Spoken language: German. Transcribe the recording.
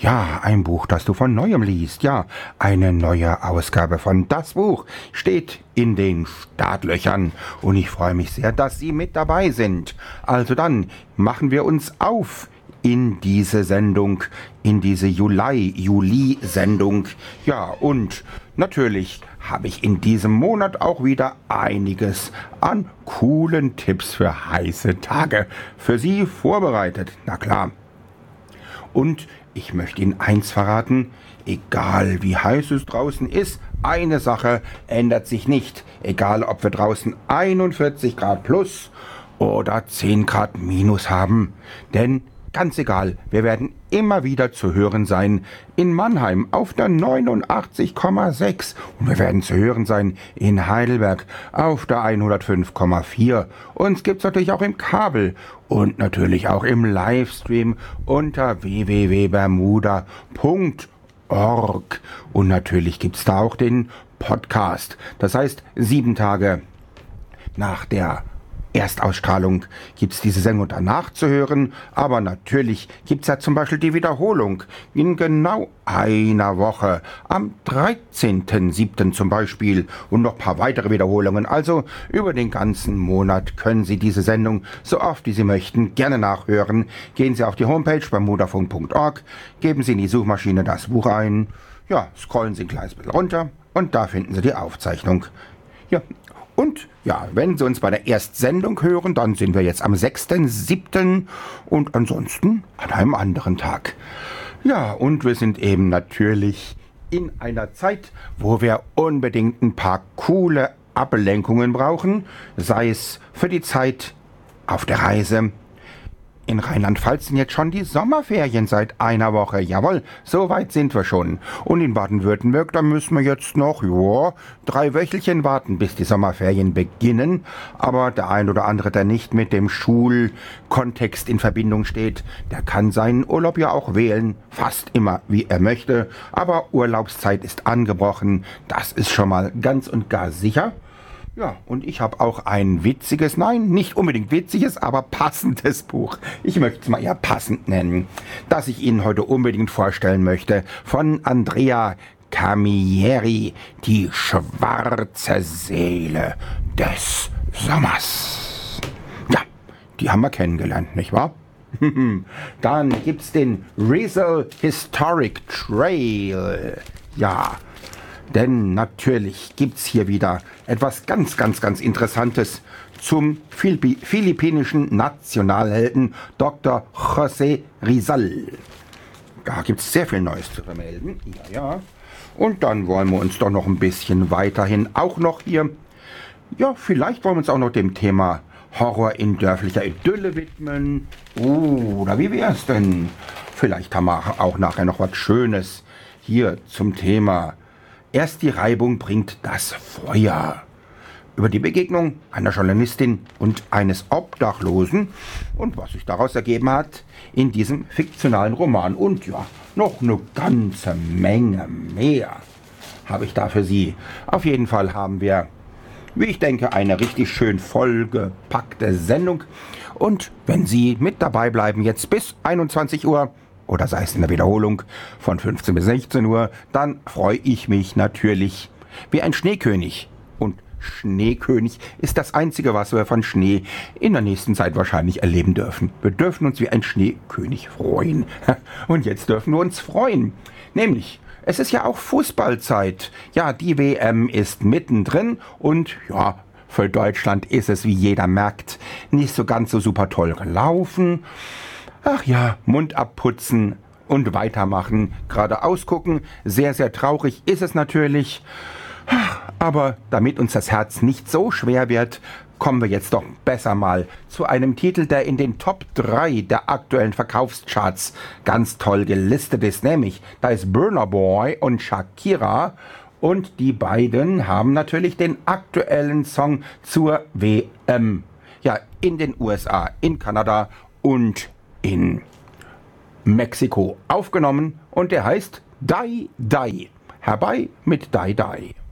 Ja, ein Buch, das du von Neuem liest. Ja, eine neue Ausgabe von Das Buch steht in den Startlöchern. Und ich freue mich sehr, dass Sie mit dabei sind. Also dann machen wir uns auf in diese Sendung, in diese Juli-Sendung. Ja, und natürlich habe ich in diesem Monat auch wieder einiges an coolen Tipps für heiße Tage für Sie vorbereitet. Na klar. Und ich möchte Ihnen eins verraten, egal wie heiß es draußen ist, eine Sache ändert sich nicht. Egal ob wir draußen 41 Grad plus oder 10 Grad minus haben. Denn ganz egal, wir werden immer wieder zu hören sein in Mannheim auf der 89,6 und wir werden zu hören sein in Heidelberg auf der 105,4. Uns gibt's natürlich auch im Kabel und natürlich auch im Livestream unter www.bermuda.org und natürlich gibt's da auch den Podcast. Das heißt, 7 Tage nach der Erstausstrahlung gibt's diese Sendung danach zu hören, aber natürlich gibt's ja zum Beispiel die Wiederholung in genau einer Woche, am 13.07. zum Beispiel und noch ein paar weitere Wiederholungen. Also über den ganzen Monat können Sie diese Sendung so oft wie Sie möchten gerne nachhören. Gehen Sie auf die Homepage bermudafunk.org, geben Sie in die Suchmaschine das Buch ein, ja, scrollen Sie ein kleines bisschen runter und da finden Sie die Aufzeichnung. Ja. Und ja, wenn Sie uns bei der Erstsendung hören, dann sind wir jetzt am 6.7. und ansonsten an einem anderen Tag. Ja, und wir sind eben natürlich in einer Zeit, wo wir unbedingt ein paar coole Ablenkungen brauchen, sei es für die Zeit auf der Reise. In Rheinland-Pfalz sind jetzt schon die Sommerferien seit einer Woche. Jawohl, so weit sind wir schon. Und in Baden-Württemberg, da müssen wir jetzt noch, 3 Wöchelchen warten, bis die Sommerferien beginnen. Aber der ein oder andere, der nicht mit dem Schulkontext in Verbindung steht, der kann seinen Urlaub ja auch wählen. Fast immer, wie er möchte. Aber Urlaubszeit ist angebrochen. Das ist schon mal ganz und gar sicher. Ja, und ich habe auch ein witziges, nein, nicht unbedingt witziges, aber passendes Buch. Ich möchte es mal eher passend nennen, das ich Ihnen heute unbedingt vorstellen möchte, von Andrea Camilleri, Die schwarze Seele des Sommers. Ja, die haben wir kennengelernt, nicht wahr? Dann gibt's den Riesel Historic Trail. Ja, denn natürlich gibt's hier wieder etwas ganz Interessantes zum philippinischen Nationalhelden Dr. José Rizal. Da gibt's sehr viel Neues zu vermelden. Ja. Und dann wollen wir uns doch noch ein bisschen weiterhin auch noch hier, ja, vielleicht wollen wir uns auch noch dem Thema Horror in dörflicher Idylle widmen. Oder wie wär's denn? Vielleicht haben wir auch nachher noch was Schönes hier zum Thema Erst die Reibung bringt das Feuer. Über die Begegnung einer Journalistin und eines Obdachlosen und was sich daraus ergeben hat in diesem fiktionalen Roman. Und ja, noch eine ganze Menge mehr habe ich da für Sie. Auf jeden Fall haben wir, wie ich denke, eine richtig schön vollgepackte Sendung. Und wenn Sie mit dabei bleiben, jetzt bis 21 Uhr, oder sei es in der Wiederholung von 15 bis 16 Uhr, dann freue ich mich natürlich wie ein Schneekönig. Und Schneekönig ist das Einzige, was wir von Schnee in der nächsten Zeit wahrscheinlich erleben dürfen. Wir dürfen uns wie ein Schneekönig freuen. Und jetzt dürfen wir uns freuen. Nämlich, es ist ja auch Fußballzeit. Ja, die WM ist mittendrin und ja, für Deutschland ist es, wie jeder merkt, nicht so ganz so super toll gelaufen. Ach ja, Mund abputzen und weitermachen, geradeaus gucken. Sehr traurig ist es natürlich. Aber damit uns das Herz nicht so schwer wird, kommen wir jetzt doch besser mal zu einem Titel, der in den Top 3 der aktuellen Verkaufscharts ganz toll gelistet ist. Nämlich, da ist Burna Boy und Shakira. Und die beiden haben natürlich den aktuellen Song zur WM. Ja, in den USA, in Kanada und in Mexiko aufgenommen und der heißt Die Die. Herbei mit Die Die.